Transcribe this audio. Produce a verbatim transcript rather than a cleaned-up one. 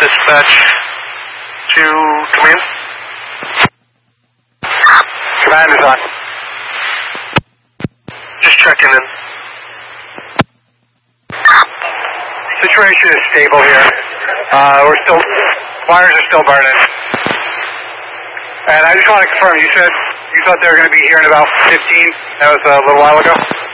Dispatch to command. Command is on. Just checking in. Situation is stable here. Uh, we're still, wires are still burning. And I just want to confirm, you said you thought they were going to be here in about fifteen? That was a little while ago?